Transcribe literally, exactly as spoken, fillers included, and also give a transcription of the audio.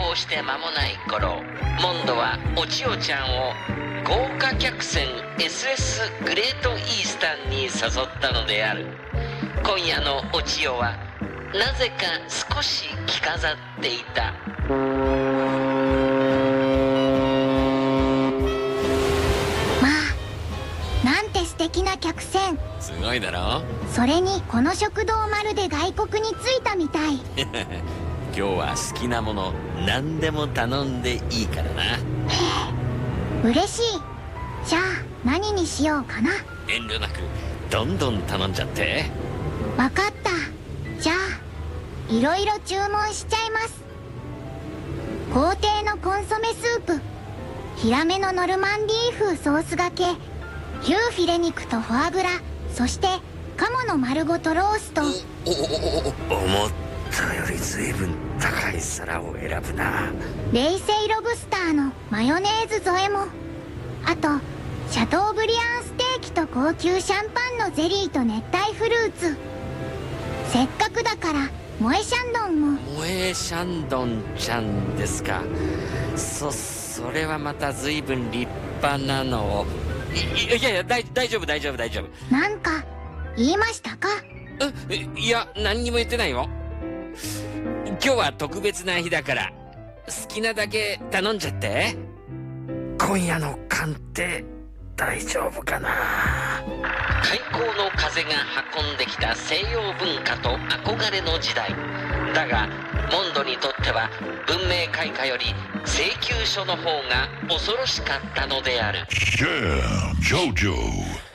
航して間もない頃、モンドはお千代ちゃんを豪華客船 エスエス グレートイースタンに誘ったのである。今夜のお千代はなぜか少し着飾っていた。 まあ、なんて素敵な客船。 すごいだろ。 それにこの食堂まるで外国に着いたみたい。 今日は好きなもの何でも頼んでいいからな。 嬉しい。じゃあ何にしようかな。 遠慮なくどんどん頼んじゃって。 わかった。じゃあいろいろ注文しちゃいます。皇帝のコンソメスープ、ヒラメのノルマンディー風ソースがけ、牛フィレ肉とフォアグラ、そしてカモの丸ごとロースト。 おおお思ったよりずいぶん高い皿を選ぶな。 冷製ロブスターのマヨネーズ添えも、あとシャトーブリアンステーキと高級シャンパンのゼリーと熱帯フルーツ。せっかくだから萌えシャンドンも。 萌えシャンドンちゃんですか。そそれはまたずいぶん立派なのを。いいやいや大大丈夫大丈夫大丈夫。 なんか言いましたか？ えいや何にも言ってないよ。今日は特別な日だから好きなだけ頼んじゃって。今夜の鑑定大丈夫かな。 開港の風が運んできた西洋文化と憧れの時代だが、モンドにとっては文明開化より請求書の方が恐ろしかったのである。 Jam Jojo